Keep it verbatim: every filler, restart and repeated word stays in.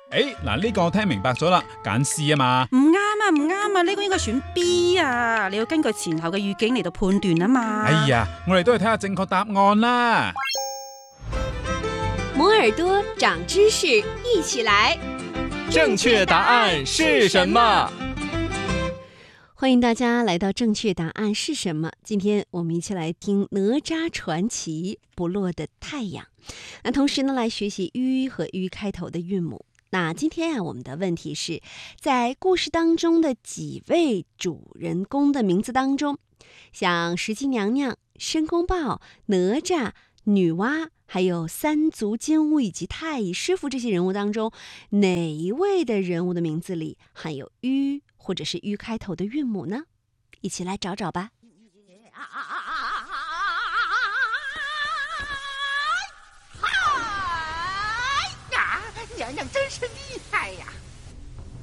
誒，嗱呢個我聽明白咗啦，揀 C 啊嘛。 唔啱啊，唔啱啊，呢個應該選 B 啊，你要根據前後嘅語境嚟到判斷啊嘛。 哎呀，我哋都係睇下正確答案啦。 摩耳朵長知識，一起來。 正確答案是什麼？ 歡迎大家來到正確答案是什麼？今天我們一起來聽哪吒傳奇不落的太陽。那同時呢，來學習吁和吁開頭的韻母。那今天啊，我們的問題是在故事當中的幾位主人公的名字當中，像石矶娘娘、申公豹、哪吒、女媧，還有三足金烏以及太乙師傅這些人物當中，哪一位的人物的名字裡含有吁或者是吁開頭的韻母呢？一起來找找吧。 娘娘真是厲